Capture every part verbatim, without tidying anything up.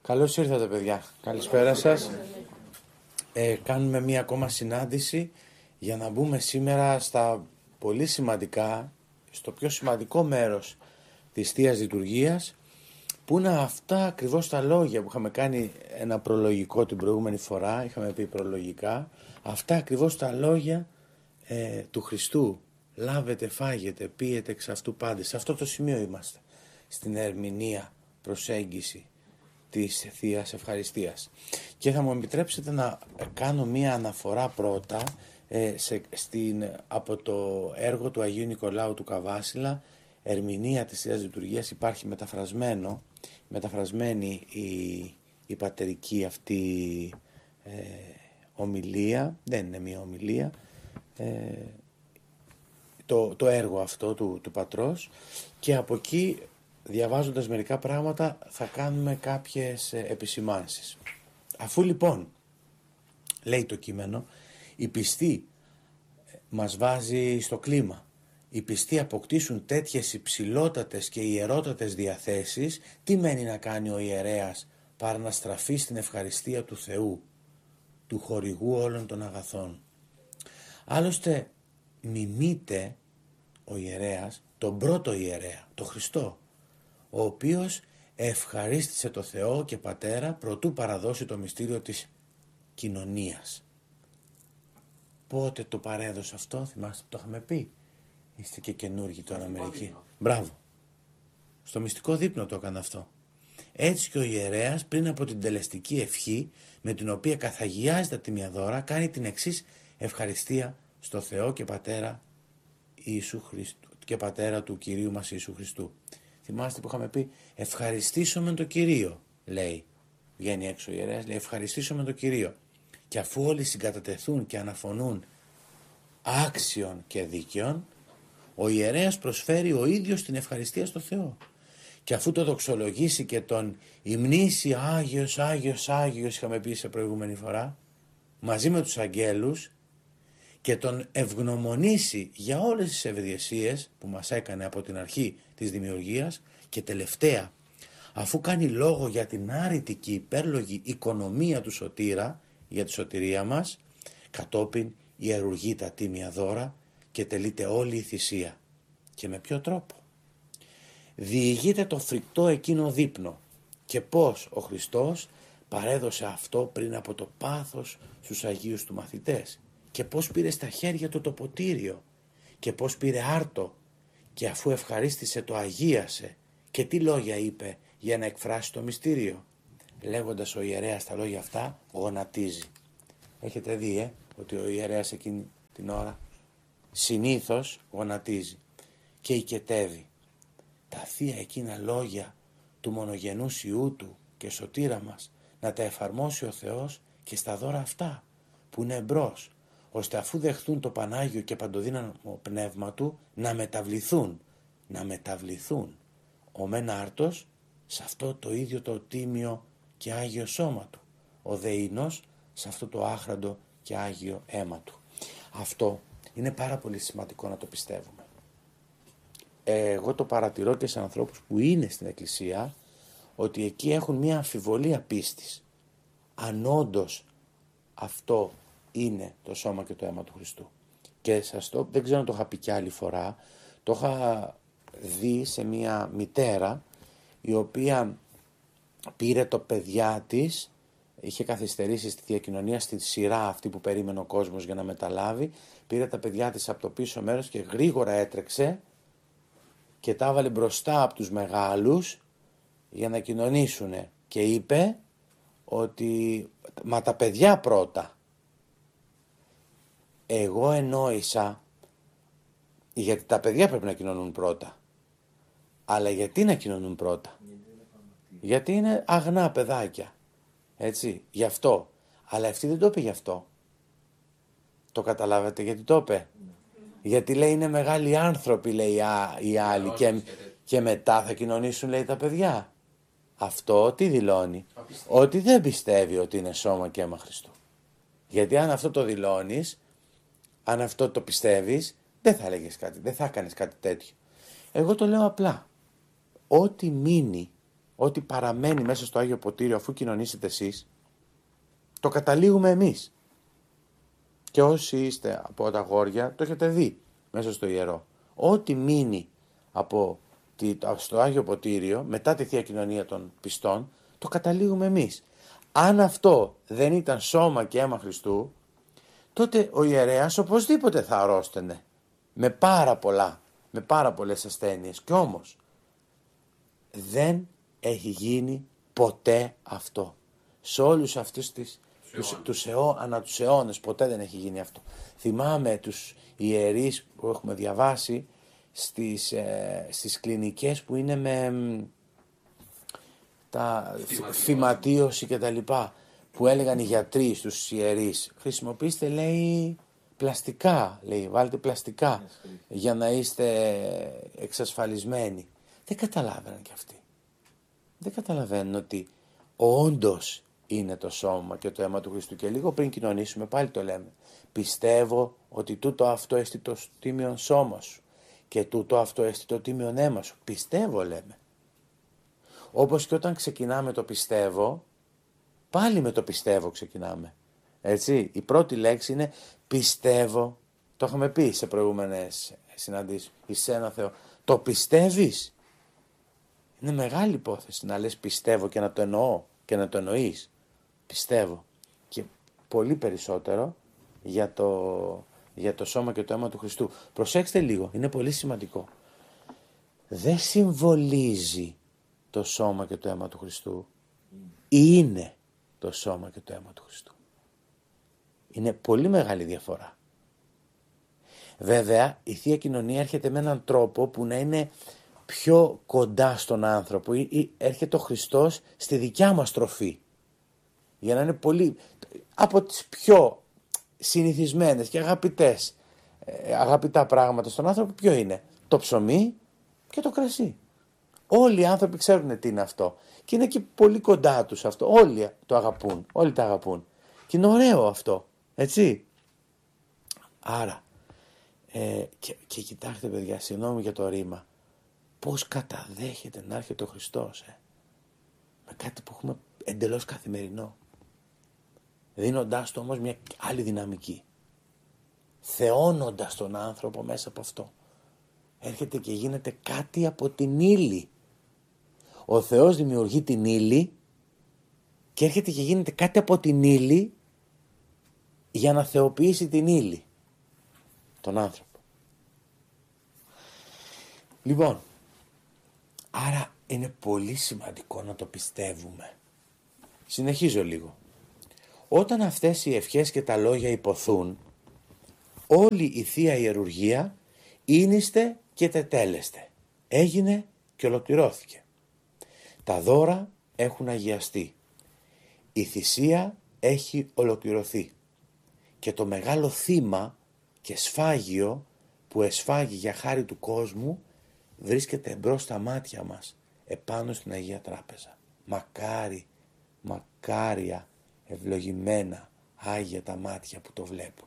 Καλώς ήρθατε, παιδιά. Καλησπέρα σας. Ε, κάνουμε μία ακόμα συνάντηση για να μπούμε σήμερα στα πολύ σημαντικά, στο πιο σημαντικό μέρος της Θείας Λειτουργίας, που είναι αυτά ακριβώς τα λόγια που είχαμε κάνει ένα προλογικό την προηγούμενη φορά, είχαμε πει προλογικά, αυτά ακριβώς τα λόγια ε, του Χριστού. Λάβετε, φάγετε, πίετε εξ αυτού πάντες. Σε αυτό το σημείο είμαστε, στην ερμηνεία, προσέγγιση της Θείας Ευχαριστίας. Και θα μου επιτρέψετε να κάνω μία αναφορά πρώτα ε, σε, στην, από το έργο του Αγίου Νικολάου του Καβάσιλα, ερμηνεία της Θείας Λειτουργίας. Υπάρχει μεταφρασμένο, μεταφρασμένη η, η πατερική αυτή ε, ομιλία, δεν είναι μία ομιλία, ε, το, το έργο αυτό του, του πατρός, και από εκεί, διαβάζοντας μερικά πράγματα, θα κάνουμε κάποιες επισημάνσεις. Αφού λοιπόν, λέει το κείμενο, η πιστή μας βάζει στο κλίμα, οι πιστοί αποκτήσουν τέτοιες υψηλότατες και ιερότατες διαθέσεις, τι μένει να κάνει ο ιερέας παρά να στραφεί στην ευχαριστία του Θεού, του χορηγού όλων των αγαθών. Άλλωστε μιμείται ο ιερέας τον πρώτο ιερέα, τον Χριστό, ο οποίος ευχαρίστησε το Θεό και Πατέρα προτού παραδώσει το μυστήριο της κοινωνίας. Πότε το παρέδωσε αυτό, θυμάστε που το είχαμε πει? Είστε και καινούργοι τώρα μερικοί. Μπράβο. Στο μυστικό δείπνο το έκανε αυτό. Έτσι και ο ιερέας, πριν από την τελεστική ευχή με την οποία καθαγιάζει τα τίμια δώρα, κάνει την εξής ευχαριστία στο Θεό και Πατέρα Ιησού Χριστού, και Πατέρα του Κυρίου μας Ιησού Χριστού. Θυμάστε που είχαμε πει ευχαριστήσουμε τον Κυρίο, λέει. Βγαίνει έξω ο ιερέας, λέει ευχαριστήσουμε τον Κυρίο. Και αφού όλοι συγκατατεθούν και αναφωνούν άξιον και δίκαιον, ο ιερέας προσφέρει ο ίδιος την ευχαριστία στο Θεό. Και αφού το δοξολογήσει και τον υμνήσει Άγιος, Άγιος, Άγιος, είχαμε πει σε προηγούμενη φορά, μαζί με τους αγγέλους, και τον ευγνωμονήσει για όλες τις ευδιαισίες που μας έκανε από την αρχή της δημιουργίας, και τελευταία, αφού κάνει λόγο για την άρρητη και υπέρλογη οικονομία του σωτήρα για τη σωτηρία μας, κατόπιν ιερουργεί τα τίμια δώρα και τελείται όλη η θυσία. Και με ποιο τρόπο? Διηγείται το φρικτό εκείνο δείπνο και πώς ο Χριστός παρέδωσε αυτό πριν από το πάθος στους Αγίους του μαθητές, και πώς πήρε στα χέρια του το ποτήριο και πώς πήρε άρτο, και αφού ευχαρίστησε το αγίασε, και τι λόγια είπε για να εκφράσει το μυστήριο. Λέγοντας ο ιερέας τα λόγια αυτά, γονατίζει. Έχετε δει ε, ότι ο ιερέας εκείνη την ώρα συνήθως γονατίζει και οικετεύει. Τα θεία εκείνα λόγια του μονογενούς Υιού του και σωτήρα μας να τα εφαρμόσει ο Θεός και στα δώρα αυτά που είναι εμπρός, ώστε αφού δεχθούν το Πανάγιο και παντοδύναμο πνεύμα του να μεταβληθούν, να μεταβληθούν ο μεν άρτος σε αυτό το ίδιο το τίμιο και άγιο σώμα του, ο δεϊνός σε αυτό το άχραντο και άγιο αίμα του. Αυτό είναι πάρα πολύ σημαντικό να το πιστεύουμε. Εγώ το παρατηρώ και σε ανθρώπους που είναι στην Εκκλησία, ότι εκεί έχουν μια αμφιβολία πίστης, αν όντως αυτό είναι το σώμα και το αίμα του Χριστού. Και σας το, δεν ξέρω αν το είχα πει κι άλλη φορά, το είχα δει σε μια μητέρα η οποία πήρε το παιδιά της, είχε καθυστερήσει στη Θεία Κοινωνία, στη σειρά αυτή που περίμενε ο κόσμος για να μεταλάβει, πήρε τα παιδιά της από το πίσω μέρος και γρήγορα έτρεξε και τα έβαλε μπροστά από τους μεγάλους για να κοινωνήσουνε, και είπε ότι μα τα παιδιά πρώτα. Εγώ εννοήσα, γιατί τα παιδιά πρέπει να κοινωνούν πρώτα. Αλλά γιατί να κοινωνούν πρώτα? Γιατί είναι αγνά παιδάκια. Έτσι, γι' αυτό. Αλλά αυτή δεν το είπε γι' αυτό. Το καταλάβατε γιατί το είπε? Γιατί λέει είναι μεγάλοι άνθρωποι, λέει οι άλλοι, και, και μετά θα κοινωνήσουν, λέει, τα παιδιά. Αυτό τι δηλώνει? Ότι δεν πιστεύει ότι είναι σώμα και αίμα Χριστού. Γιατί αν αυτό το δηλώνεις, αν αυτό το πιστεύεις, δεν θα έλεγες κάτι, δεν θα έκανες κάτι τέτοιο. Εγώ το λέω απλά. Ό,τι μείνει, ό,τι παραμένει μέσα στο Άγιο Ποτήριο αφού κοινωνήσετε εσείς, το καταλήγουμε εμείς. Και όσοι είστε από τα γόρια το έχετε δει μέσα στο ιερό. Ό,τι μείνει από στο Άγιο Ποτήριο μετά τη Θεία Κοινωνία των πιστών, το καταλήγουμε εμείς. Αν αυτό δεν ήταν σώμα και αίμα Χριστού, τότε ο ιερέας οπωσδήποτε θα αρρώστενε με πάρα πολλά, με πάρα πολλές ασθένειες. Κι όμως δεν έχει γίνει ποτέ αυτό. Σε όλους αυτούς τις, τους, τους αιώ, ανά τους αιώνες ποτέ δεν έχει γίνει αυτό. Θυμάμαι τους ιερείς που έχουμε διαβάσει στις, ε, στις κλινικές που είναι με τα φυματίωση και τα λοιπά, που έλεγαν οι γιατροί στους ιερείς, χρησιμοποιήστε, λέει, πλαστικά, λέει, βάλτε πλαστικά για να είστε εξασφαλισμένοι. Δεν καταλάβαιναν κι αυτοί. Δεν καταλαβαίνουν ότι όντως είναι το σώμα και το αίμα του Χριστού. Και λίγο πριν κοινωνήσουμε πάλι το λέμε. Πιστεύω ότι τούτο αυτό έστι το τίμιον σώμα σου και τούτο αυτό έστι το τίμιον αίμα σου. Πιστεύω, λέμε. Όπως και όταν ξεκινάμε το πιστεύω, πάλι με το πιστεύω ξεκινάμε. Έτσι, η πρώτη λέξη είναι πιστεύω. Το έχουμε πει σε προηγούμενες συναντήσεις. Εις ένα Θεό. Το πιστεύεις. Είναι μεγάλη υπόθεση να λες πιστεύω και να το εννοώ και να το εννοείς. Πιστεύω. Και πολύ περισσότερο για το, για το σώμα και το αίμα του Χριστού. Προσέξτε λίγο, είναι πολύ σημαντικό. Δεν συμβολίζει το σώμα και το αίμα του Χριστού. Είναι το σώμα και το αίμα του Χριστού. Είναι πολύ μεγάλη διαφορά. Βέβαια, η Θεία Κοινωνία έρχεται με έναν τρόπο που να είναι πιο κοντά στον άνθρωπο. Έρχεται ο Χριστός στη δικιά μας τροφή. Για να είναι πολύ από τις πιο συνηθισμένες και αγαπητές, αγαπητά πράγματα στον άνθρωπο, ποιο είναι? Το ψωμί και το κρασί. Όλοι οι άνθρωποι ξέρουν τι είναι αυτό. Και είναι και πολύ κοντά τους αυτό. Όλοι το αγαπούν. Όλοι τα αγαπούν. Και είναι ωραίο αυτό. Έτσι. Άρα, ε, και, και κοιτάξτε παιδιά, συγγνώμη για το ρήμα, πώς καταδέχεται να έρχεται ο Χριστός. Ε? Με κάτι που έχουμε εντελώς καθημερινό. Δίνοντάς του όμως μια άλλη δυναμική. Θεώνοντας τον άνθρωπο μέσα από αυτό. Έρχεται και γίνεται κάτι από την ύλη. Ο Θεός δημιουργεί την ύλη και έρχεται και γίνεται κάτι από την ύλη για να θεοποιήσει την ύλη. Τον άνθρωπο. Λοιπόν, άρα είναι πολύ σημαντικό να το πιστεύουμε. Συνεχίζω λίγο. Όταν αυτές οι ευχές και τα λόγια υποθούν, όλη η Θεία Ιερουργία ίνιστε και τετέλεστε. Έγινε και ολοκληρώθηκε. Τα δώρα έχουν αγιαστεί. Η θυσία έχει ολοκληρωθεί. Και το μεγάλο θύμα και σφάγιο που εσφάγει για χάρη του κόσμου βρίσκεται εμπρός στα μάτια μας, επάνω στην Αγία Τράπεζα. Μακάρι, μακάρια, ευλογημένα, άγια τα μάτια που το βλέπουν.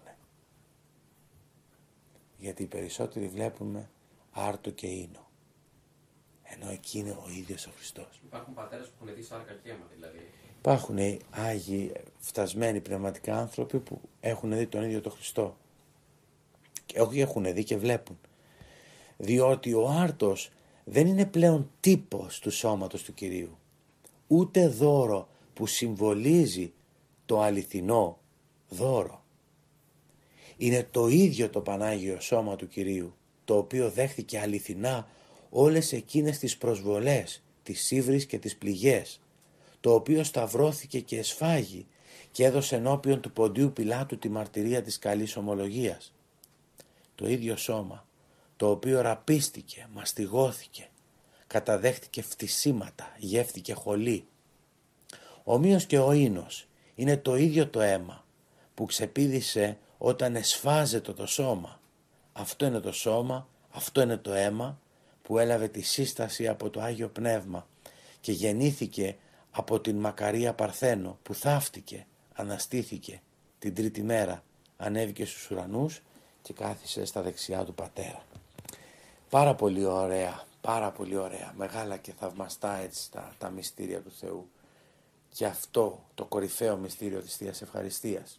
Γιατί οι περισσότεροι βλέπουμε άρτο και ίνο. Ενώ εκεί είναι ο ίδιος ο Χριστός. Υπάρχουν πατέρες που έχουν δει σάρκα και αίμα δηλαδή. Υπάρχουν άγιοι, φτασμένοι πνευματικά άνθρωποι που έχουν δει τον ίδιο τον Χριστό. Και όχι έχουν δει και βλέπουν. Διότι ο άρτος δεν είναι πλέον τύπος του σώματος του Κυρίου. Ούτε δώρο που συμβολίζει το αληθινό δώρο. Είναι το ίδιο το Πανάγιο Σώμα του Κυρίου, το οποίο δέχθηκε αληθινά όλες εκείνες τις προσβολές, τις ύβρις και τις πληγές, το οποίο σταυρώθηκε και εσφάγει και έδωσε ενώπιον του Ποντίου Πιλάτου τη μαρτυρία της καλής ομολογίας. Το ίδιο σώμα, το οποίο ραπίστηκε, μαστιγώθηκε, καταδέχτηκε φτισήματα, γεύτηκε χολή. Ομοίως και ο ίνος είναι το ίδιο το αίμα που ξεπήδησε όταν εσφάζεται το σώμα. Αυτό είναι το σώμα, αυτό είναι το αίμα που έλαβε τη σύσταση από το Άγιο Πνεύμα και γεννήθηκε από την Μακαρία Παρθένο που θαύτηκε, αναστήθηκε την τρίτη μέρα, ανέβηκε στους ουρανούς και κάθισε στα δεξιά του Πατέρα. Πάρα πολύ ωραία, πάρα πολύ ωραία, μεγάλα και θαυμαστά έτσι τα, τα μυστήρια του Θεού. Και αυτό το κορυφαίο μυστήριο της Θείας Ευχαριστίας.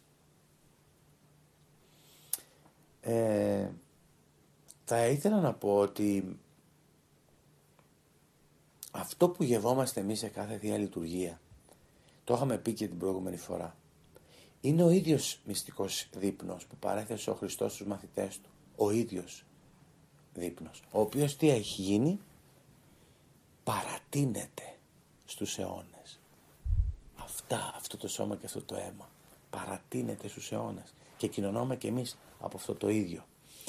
Ε, θα ήθελα να πω ότι αυτό που γευόμαστε εμείς σε κάθε Θεία Λειτουργία, το είχαμε πει και την προηγούμενη φορά, είναι ο ίδιος μυστικός δείπνος που παρέθεσε ο Χριστός στους μαθητές του. Ο ίδιος δείπνος, ο οποίος τι έχει γίνει? Παρατείνεται στους αιώνες. Αυτά, αυτό το σώμα και αυτό το αίμα παρατείνεται στους αιώνες και κοινωνούμε και εμείς από αυτό το ίδιο.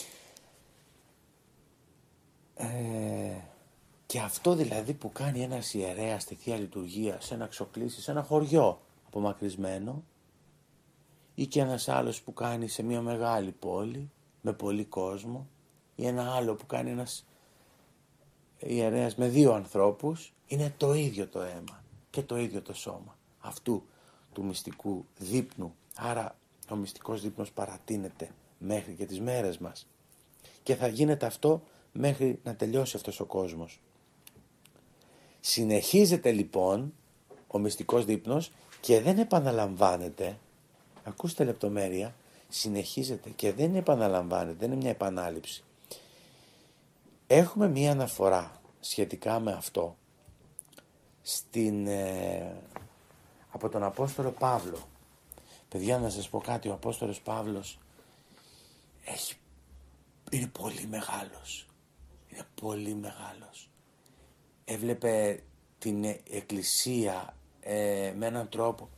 Ε, και αυτό δηλαδή που κάνει ένας ιερέας στη Θεία Λειτουργία σε ένα ξοκλήσι, σε ένα χωριό απομακρυσμένο, ή και ένας άλλος που κάνει σε μια μεγάλη πόλη με πολύ κόσμο, ή ένα άλλο που κάνει ένας ιερέας με δύο ανθρώπους, είναι το ίδιο το αίμα και το ίδιο το σώμα αυτού του μυστικού δείπνου. Άρα ο μυστικός δείπνος παρατείνεται μέχρι και τις μέρες μας και θα γίνεται αυτό μέχρι να τελειώσει αυτός ο κόσμος. Συνεχίζεται λοιπόν ο μυστικός δείπνος και δεν επαναλαμβάνεται. Ακούστε λεπτομέρεια, συνεχίζεται και δεν επαναλαμβάνεται, δεν είναι μια επανάληψη. Έχουμε μια αναφορά σχετικά με αυτό στην, ε, από τον Απόστολο Παύλο. Παιδιά, να σας πω κάτι, ο Απόστολος Παύλος έχει, είναι πολύ μεγάλος, είναι πολύ μεγάλος. Έβλεπε την Εκκλησία ε, με έναν τρόπο,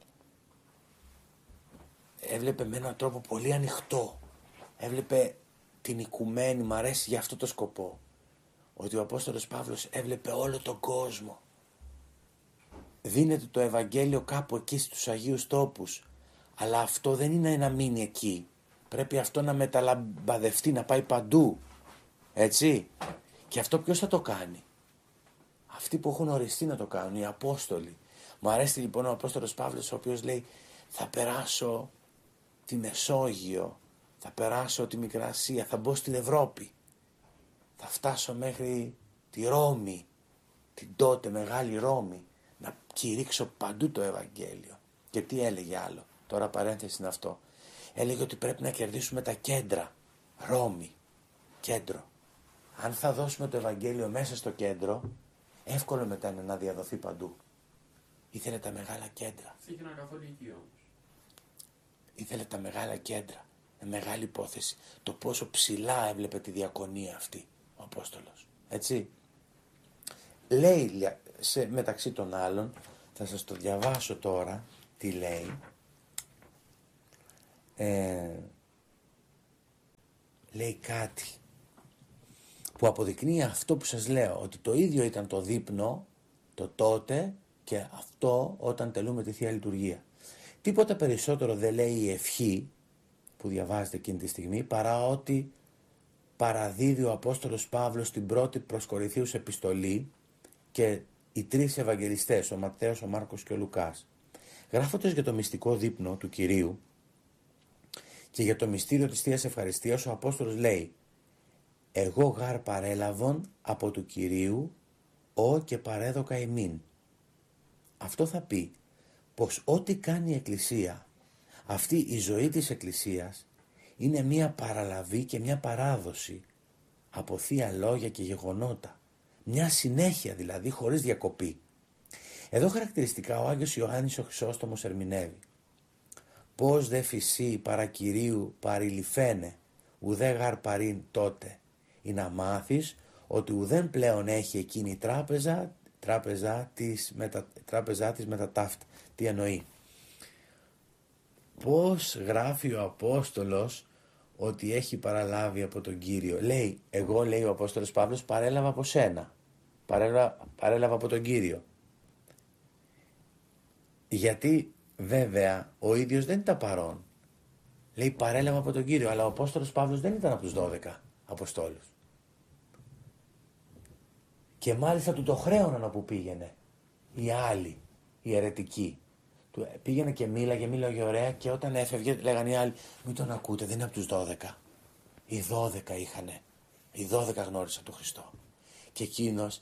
έβλεπε με έναν τρόπο πολύ ανοιχτό, έβλεπε την οικουμένη, μ' αρέσει για αυτό το σκοπό, ότι ο Απόστολος Παύλος έβλεπε όλο τον κόσμο. Δίνεται το Ευαγγέλιο κάπου εκεί στους Αγίους Τόπους, αλλά αυτό δεν είναι να μείνει εκεί. Πρέπει αυτό να μεταλαμπαδευτεί, να πάει παντού. Έτσι. Και αυτό ποιος θα το κάνει? Αυτοί που έχουν οριστεί να το κάνουν, οι Απόστολοι. Μου αρέσει λοιπόν ο Απόστολος Παύλος, ο οποίος λέει θα περάσω τη Μεσόγειο, θα περάσω τη Μικρά Ασία, θα μπω στην Ευρώπη. Θα φτάσω μέχρι τη Ρώμη, την τότε μεγάλη Ρώμη, να κηρύξω παντού το Ευαγγέλιο. Και τι έλεγε άλλο? Τώρα παρένθεση είναι αυτό. Έλεγε ότι πρέπει να κερδίσουμε τα κέντρα. Ρώμη, κέντρο. Αν θα δώσουμε το Ευαγγέλιο μέσα στο κέντρο, εύκολο μετά είναι να διαδοθεί παντού. Ήθελε τα μεγάλα κέντρα. Πήγαινα καθολική όμως. Ήθελε τα μεγάλα κέντρα. Με μεγάλη υπόθεση. Το πόσο ψηλά έβλεπε τη διακονία αυτή ο Απόστολος. Έτσι. Λέει σε, μεταξύ των άλλων, θα σας το διαβάσω τώρα τι λέει. Ε, λέει κάτι που αποδεικνύει αυτό που σας λέω, ότι το ίδιο ήταν το δείπνο το τότε και αυτό όταν τελούμε τη Θεία Λειτουργία. Τίποτα περισσότερο δεν λέει η ευχή που διαβάζετε εκείνη τη στιγμή, παρά ότι παραδίδει ο Απόστολος Παύλος την πρώτη προς Κορινθίους επιστολή και οι τρεις Ευαγγελιστές, ο Ματθαίος, ο Μάρκος και ο Λουκάς. Γράφοντας για το μυστικό δείπνο του Κυρίου και για το μυστήριο της Θείας Ευχαριστίας, ο Απόστολος λέει «Εγώ γάρ παρέλαβον από του Κυρίου, ο και παρέδοκα ημίν». Αυτό θα πει πως ό,τι κάνει η Εκκλησία, αυτή η ζωή της Εκκλησίας, είναι μια παραλαβή και μια παράδοση από θεία λόγια και γεγονότα. Μια συνέχεια δηλαδή, χωρίς διακοπή. Εδώ χαρακτηριστικά ο Άγιος Ιωάννης ο Χρυσόστομος ερμηνεύει «Πώς δε φυσί παρά Κυρίου παρηλυφαίνε, ουδέ γαρ παρήν τότε, ή να μάθεις ότι ουδέν πλέον έχει εκείνη η τράπεζα, τράπεζά της, μετα, τράπεζά της με τα ταύτα». Τι εννοεί? Πώς γράφει ο Απόστολος ότι έχει παραλάβει από τον Κύριο? Λέει, εγώ, λέει ο Απόστολος Παύλος, παρέλαβα από σένα. Παρέλαβα, παρέλαβα από τον Κύριο. Γιατί βέβαια ο ίδιος δεν ήταν παρόν. Λέει παρέλαβα από τον Κύριο, αλλά ο Απόστολος Παύλος δεν ήταν από τους δώδεκα Αποστόλους. Και μάλιστα του το χρέωναν όπου πήγαινε. Οι άλλοι, οι αιρετικοί. Του πήγαινε και μίλαγε, μίλαγε ωραία, και όταν έφευγε λέγανε οι άλλοι μην τον ακούτε, δεν είναι από τους δώδεκα. Οι δώδεκα είχανε. Οι δώδεκα γνώρισαν τον Χριστό. Και εκείνος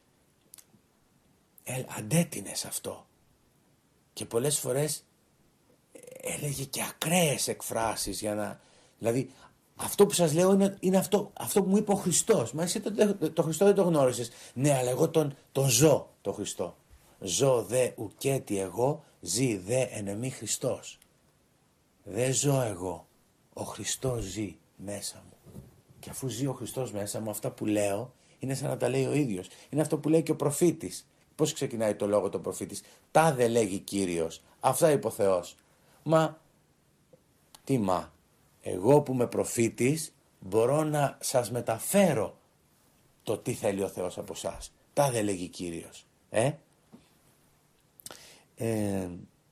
ε, αντέτεινε σε αυτό. Και πολλές φορές έλεγε και ακραίες εκφράσεις για να... Δηλαδή αυτό που σας λέω είναι, είναι αυτό, αυτό που μου είπε ο Χριστός. Μα εσύ το, το, το Χριστό δεν το γνώρισες. Ναι, αλλά εγώ τον, τον ζω το Χριστό. Ζω δε ουκέτι εγώ, ζει δε εν εμή Χριστός. Δεν ζω εγώ. Ο Χριστός ζει μέσα μου. Και αφού ζει ο Χριστός μέσα μου, αυτά που λέω είναι σαν να τα λέει ο ίδιος. Είναι αυτό που λέει και ο προφήτης. Πώς ξεκινάει το λόγο το προφήτης? Τάδε λέγει Κύριος. Αυτά είπε ο Θεός. Μα, τι μα, εγώ που είμαι προφήτης μπορώ να σας μεταφέρω το τι θέλει ο Θεός από εσάς. Τάδε λέγει Κύριος. Ε? Ε,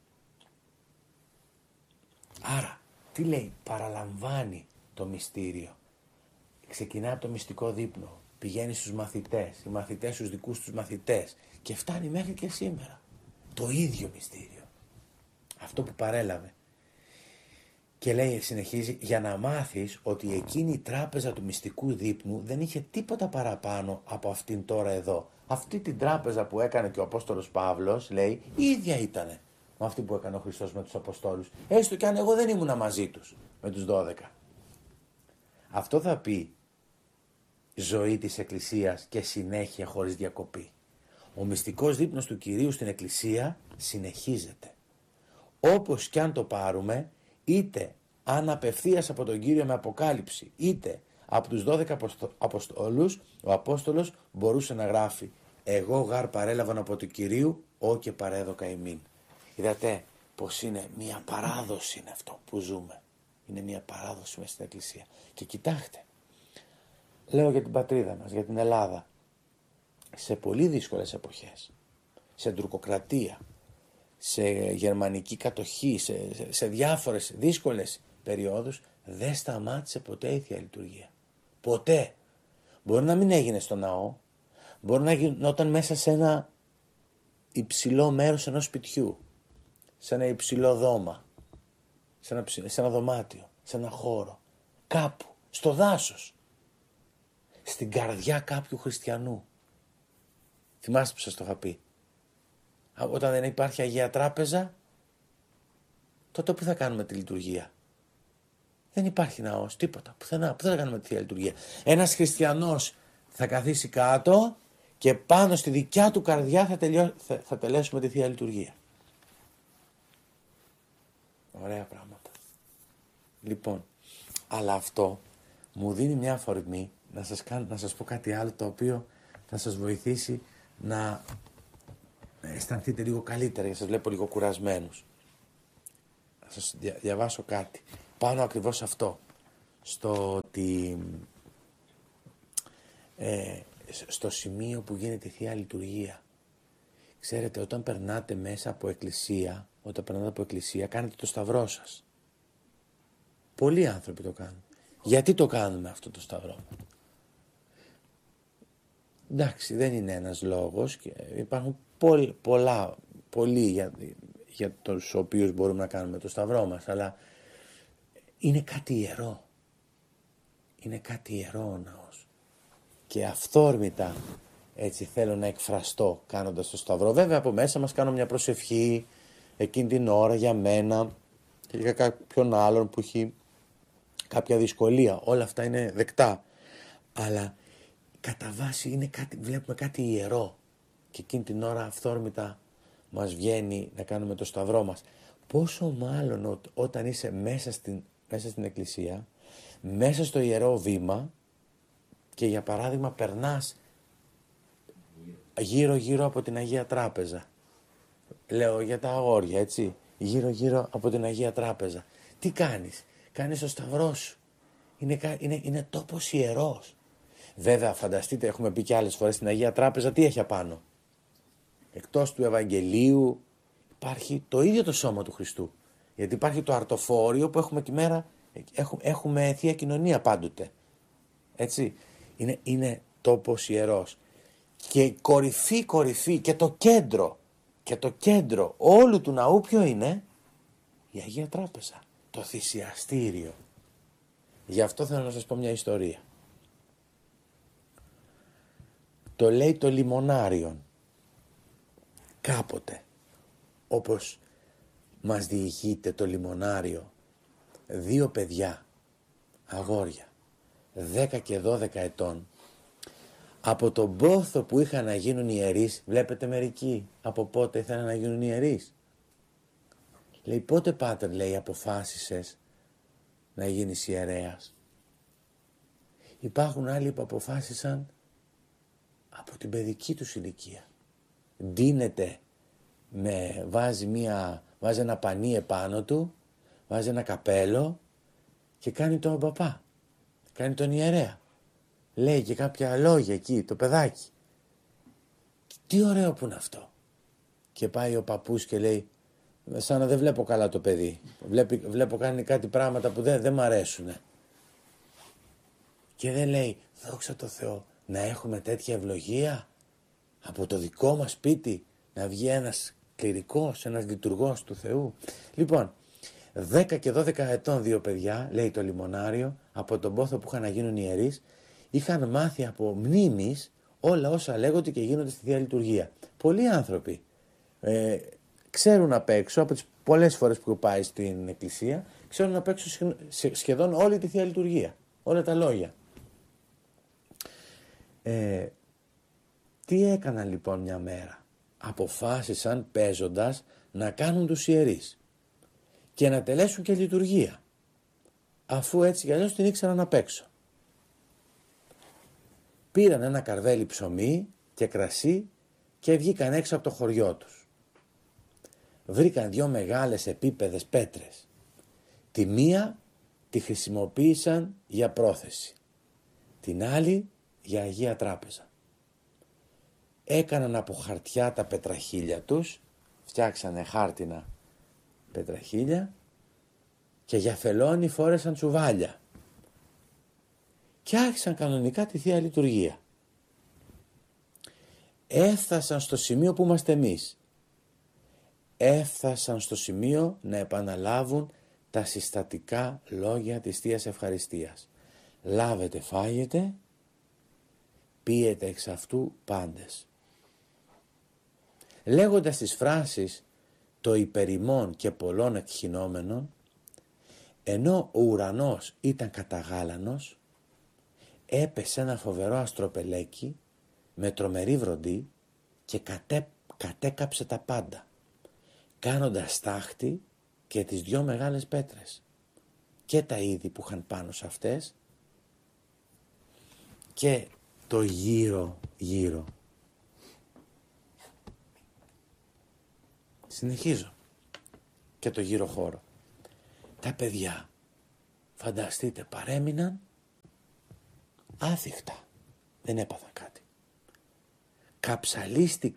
άρα, τι λέει? Παραλαμβάνει το μυστήριο. Ξεκινάει από το μυστικό δείπνο. Πηγαίνει στους μαθητές, οι μαθητές στους δικούς τους μαθητές και φτάνει μέχρι και σήμερα. Το ίδιο μυστήριο. Αυτό που παρέλαβε. Και λέει, συνεχίζει, για να μάθεις ότι εκείνη η τράπεζα του μυστικού δείπνου δεν είχε τίποτα παραπάνω από αυτήν τώρα εδώ. Αυτή την τράπεζα που έκανε και ο Απόστολος Παύλος, λέει, η ίδια ήτανε με αυτή που έκανε ο Χριστός με τους Αποστόλους. Έστω κι αν εγώ δεν ήμουνα μαζί τους, με τους δώδεκα. Αυτό θα πει ζωή της Εκκλησίας και συνέχεια χωρίς διακοπή. Ο μυστικός δείπνος του Κυρίου στην Εκκλησία συνεχίζεται. Όπως κι αν το πάρουμε, είτε αν απευθείας από τον Κύριο με αποκάλυψη, είτε από τους δώδεκα Αποστόλους, ο Απόστολος μπορούσε να γράφει «Εγώ γάρ παρέλαβαν από του Κυρίου, ό και παρέδοκα ημίν». Είδατε πως είναι μια παράδοση είναι αυτό που ζούμε. Είναι μια παράδοση μέσα στην Εκκλησία. Και κοιτάξτε, λέω για την πατρίδα μας, για την Ελλάδα, σε πολύ δύσκολες εποχές, σε τουρκοκρατία, σε γερμανική κατοχή, σε, σε, σε διάφορες δύσκολες περιόδους, δεν σταμάτησε ποτέ η Θεία Λειτουργία. Ποτέ. Μπορεί να μην έγινε στο ναό, μπορεί να γινόταν μέσα σε ένα υψηλό μέρος ενός σπιτιού, σε ένα υψηλό δώμα, σε ένα, σε ένα δωμάτιο, σε ένα χώρο, κάπου, στο δάσος, στην καρδιά κάποιου χριστιανού. Θυμάστε που σας το είχα πει. Όταν δεν υπάρχει Αγία Τράπεζα, τότε πού θα κάνουμε τη λειτουργία? Δεν υπάρχει ναός, τίποτα, πουθενά. Πού θα κάνουμε τη Θεία Λειτουργία? Ένας χριστιανός θα καθίσει κάτω και πάνω στη δικιά του καρδιά θα, τελειώ, θα, θα τελέσουμε τη Θεία Λειτουργία. Ωραία πράγματα. Λοιπόν, αλλά αυτό μου δίνει μια αφορμή να σας, κάνω, να σας πω κάτι άλλο το οποίο θα σας βοηθήσει να αισθανθείτε λίγο καλύτερα, γιατί σας βλέπω λίγο κουρασμένους. Θα σας δια, διαβάσω κάτι. Πάνω ακριβώς αυτό. Στο ότι ε, στο σημείο που γίνεται η Θεία Λειτουργία. Ξέρετε, όταν περνάτε μέσα από εκκλησία, όταν περνάτε από εκκλησία, κάνετε το σταυρό σας. Πολλοί άνθρωποι το κάνουν. Γιατί το κάνουμε αυτό το σταυρό? Εντάξει, δεν είναι ένας λόγος και υπάρχουν πολλ, πολλά, πολλοί για, για τους οποίους μπορούμε να κάνουμε το σταυρό μας, αλλά είναι κάτι ιερό. Είναι κάτι ιερό ο ναός. Και αυθόρμητα έτσι θέλω να εκφραστώ κάνοντας το σταυρό. Βέβαια από μέσα μας κάνω μια προσευχή εκείνη την ώρα για μένα και για κάποιον άλλον που έχει κάποια δυσκολία. Όλα αυτά είναι δεκτά. Αλλά κατά βάση είναι κάτι, βλέπουμε κάτι ιερό και εκείνη την ώρα αυθόρμητα μας βγαίνει να κάνουμε το σταυρό μας. Πόσο μάλλον ό, όταν είσαι μέσα στην, μέσα στην εκκλησία, μέσα στο ιερό βήμα και για παράδειγμα περνάς γύρω γύρω από την Αγία Τράπεζα. Λέω για τα αγόρια, έτσι, γύρω γύρω από την Αγία Τράπεζα. Τι κάνεις? Κάνεις το σταυρό σου. Είναι, είναι, είναι τόπος ιερός. Βέβαια, φανταστείτε, έχουμε πει και άλλες φορές, στην Αγία Τράπεζα τι έχει απάνω? Εκτός του Ευαγγελίου υπάρχει το ίδιο το σώμα του Χριστού. Γιατί υπάρχει το αρτοφόριο που έχουμε τη μέρα, έχουμε, έχουμε Θεία Κοινωνία πάντοτε. Έτσι, είναι, είναι τόπος ιερός. Και η κορυφή, κορυφή και το κέντρο, και το κέντρο όλου του ναού ποιο είναι? Η Αγία Τράπεζα, το θυσιαστήριο. Γι' αυτό θέλω να σας πω μια ιστορία. το λέει το λιμονάριον. Κάποτε, όπως μας διηγείται το λιμονάριο, δύο παιδιά, αγόρια, δέκα και δώδεκα ετών, από τον πόθο που είχαν να γίνουν ιερείς, βλέπετε μερικοί από πότε ήθελαν να γίνουν ιερείς. Λέει, πότε πάτερ, λέει, αποφάσισες να γίνεις ιερέας? Υπάρχουν άλλοι που αποφάσισαν από την παιδική τους ηλικία. Ντύνεται, με, βάζει, μια, βάζει ένα πανί επάνω του, βάζει ένα καπέλο και κάνει τον παπά, κάνει τον ιερέα. Λέει και κάποια λόγια εκεί, το παιδάκι. Τι ωραίο που είναι αυτό. Και πάει ο παππούς και λέει, σαν να δεν βλέπω καλά το παιδί. Βλέπει, βλέπω κάνει κάτι πράγματα που δεν, δεν μ' αρέσουνε. Και δεν λέει, δόξα τω Θεώ, να έχουμε τέτοια ευλογία από το δικό μας σπίτι, να βγει ένας κληρικός, ένας λειτουργός του Θεού. Λοιπόν, δέκα και δώδεκα ετών δύο παιδιά, λέει το λιμονάριο, από τον πόθο που είχαν να γίνουν ιερείς, είχαν μάθει από μνήμης όλα όσα λέγονται και γίνονται στη Θεία Λειτουργία. Πολλοί άνθρωποι ε, ξέρουν απ' έξω, από τις πολλές φορές που πάει στην εκκλησία, ξέρουν απ' έξω σχεδόν όλη τη Θεία Λειτουργία, όλα τα λόγια. Ε, τι έκαναν λοιπόν μια μέρα? Αποφάσισαν παίζοντας να κάνουν τους ιερείς και να τελέσουν και λειτουργία, αφού έτσι κι αλλιώς την ήξεραν απ' έξω. Πήραν ένα καρβέλι ψωμί και κρασί και βγήκαν έξω από το χωριό τους. Βρήκαν δυο μεγάλες επίπεδες πέτρες. Τη μία τη χρησιμοποίησαν για πρόθεση, την άλλη για Αγία Τράπεζα. Έκαναν από χαρτιά τα πετραχίλια τους, φτιάξανε χάρτινα πετραχίλια και για φελόνι φόρεσαν τσουβάλια και άρχισαν κανονικά τη Θεία Λειτουργία. Έφτασαν στο σημείο που είμαστε εμείς. Έφτασαν στο σημείο να επαναλάβουν τα συστατικά λόγια της Θείας Ευχαριστίας. Λάβετε, φάγετε, πίετε εξ αυτού πάντες. Λέγοντας τις φράσεις το υπερημών και πολλών εκχυνόμενων, ενώ ο ουρανός ήταν καταγάλανος, έπεσε ένα φοβερό αστροπελέκι με τρομερή βροντή και κατέ, κατέκαψε τα πάντα, κάνοντας στάχτη και τις δυο μεγάλες πέτρες και τα είδη που είχαν πάνω σε αυτές και το γύρω γύρω. Συνεχίζω και το γύρω χώρο. Τα παιδιά, φανταστείτε, παρέμειναν άθιχτα, δεν έπαθαν κάτι. Καψαλίστηκαν